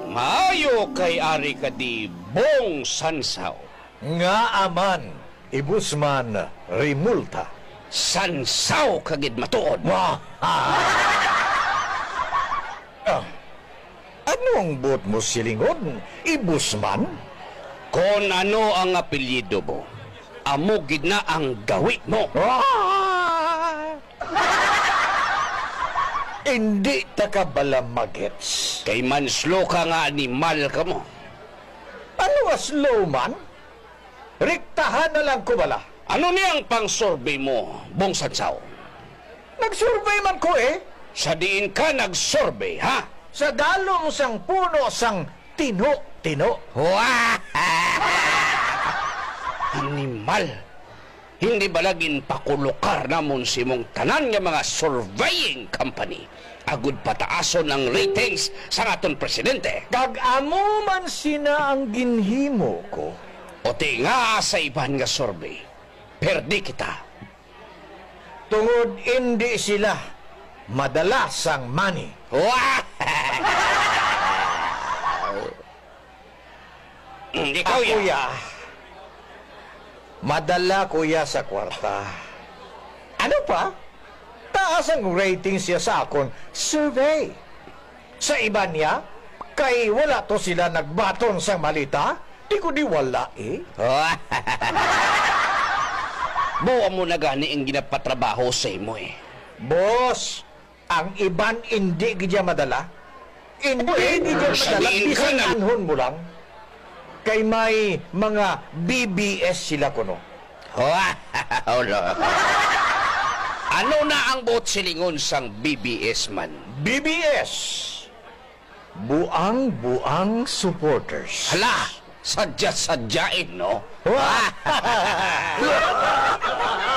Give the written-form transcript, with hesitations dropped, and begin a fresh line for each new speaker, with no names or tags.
Maayo kay Ari ka di Bong Sansaw.
Nga aman, ibusman rimulta.
Sansaw kagid matuod.
Wah! Anong bot mo silingon? Ibusman?
Kung ano ang apelyido mo, amo gid na ang gawit mo.
Hindi ta ka bala magets.
Kay manslo ka nga animal ka mo.
Ano slow man? Riktahan na lang ko bala.
Ano niyang pang-survey mo, Bong Sansaw?
Nagsurvey man ko eh.
Sa diin ka nag-survey, ha?
Sa dalong sang puno sang tino-tino.
Wah! Animal! Hindi ba laging pakulukar namon si mong tanan nga mga surveying company? Agud pataason ang ratings sa aton presidente.
Kag-amo man sina ang ginhimo ko.
O ti nga sa iban nga survey, perdi kita.
Tungod hindi sila madalas ang money.
Wah! Ikaw ya.
Kuya, madala kuya sa kwarta. Ano pa? Taas ang rating siya sa akon survey. Sa iba niya, kay wala to sila nagbaton sa malita, di ko di wala eh.
Buwa mo na gani ang ginapatrabaho sa imo eh.
Boss, ang iban hindi gidya madala. Hindi gidya madala.
Sabihin ka
Bisan
na-
anhon mo lang. Kay may mga BBS sila kuno.
Ano na ang buot silingon sang BBS man?
BBS. Buang-buang supporters.
Hala, sadya-sadyain, no?